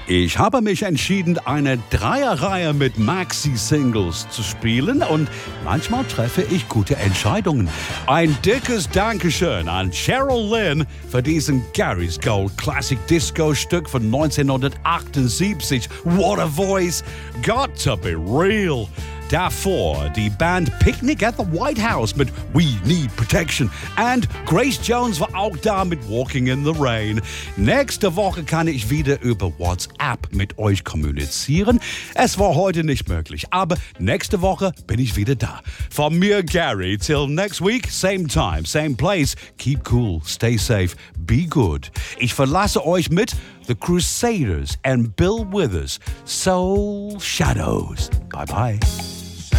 Ich habe mich entschieden, eine Dreierreihe mit Maxi-Singles zu spielen und manchmal treffe ich gute Entscheidungen. Ein dickes Dankeschön an Cheryl Lynn für diesen Gary's Gold Classic Disco-Stück von 1978. What a voice! Got to be real! Davor die Band Picnic at the White House mit We Need Protection. Und Grace Jones war auch da mit Walking in the Rain. Nächste Woche kann ich wieder über WhatsApp mit euch kommunizieren. Es war heute nicht möglich, aber nächste Woche bin ich wieder da. Von mir, Gary, till next week, same time, same place. Keep cool, stay safe, be good. Ich verlasse euch mit The Crusaders and Bill Withers, Soul Shadows. Bye bye.